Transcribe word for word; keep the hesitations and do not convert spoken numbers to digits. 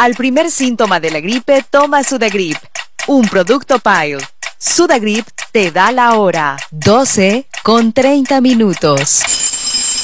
Al primer síntoma de la gripe, toma Sudagrip, un producto Pile. Sudagrip te da la hora, doce con treinta minutos.